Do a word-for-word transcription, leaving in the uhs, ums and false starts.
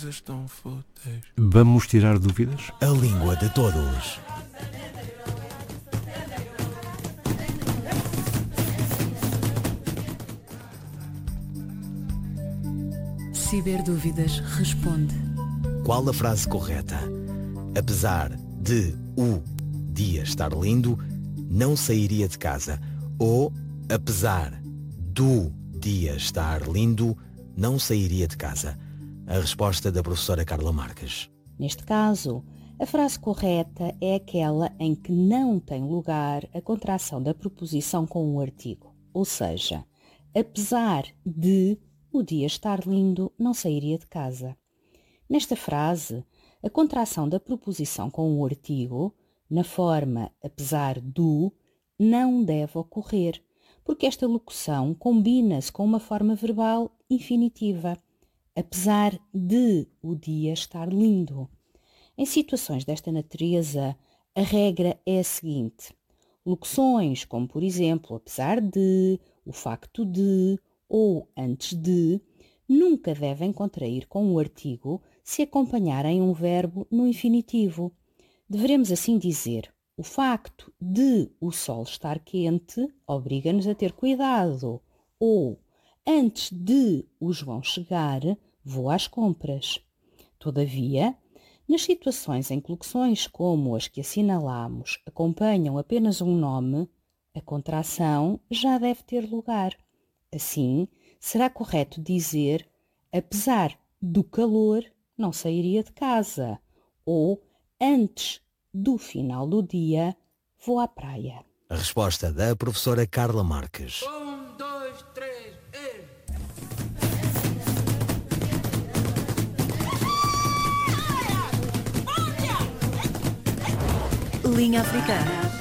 coisas tão fúteis. Vamos tirar dúvidas? A língua de todos. Ciberdúvidas responde. Qual a frase correta? Apesar de o dia estar lindo, não sairia de casa. Ou, apesar do dia estar lindo, não sairia de casa. A resposta da professora Carla Marques. Neste caso, a frase correta é aquela em que não tem lugar a contração da preposição com o artigo. Ou seja, apesar de o dia estar lindo, não sairia de casa. Nesta frase, a contração da preposição com o artigo, na forma apesar do, não deve ocorrer, porque esta locução combina-se com uma forma verbal infinitiva. Apesar de o dia estar lindo. Em situações desta natureza, a regra é a seguinte. Locuções como, por exemplo, apesar de, o facto de ou antes de, nunca devem contrair com o artigo se acompanharem um verbo no infinitivo. Devemos assim dizer, o facto de o sol estar quente obriga-nos a ter cuidado. Ou, antes de o João chegar, vou às compras. Todavia, nas situações em que locuções como as que assinalamos acompanham apenas um nome, a contração já deve ter lugar. Assim, será correto dizer, apesar do calor, não sairia de casa. Ou, antes do final do dia, vou à praia. A resposta da professora Carla Marques. Um, dois, três, e... Linha Africana.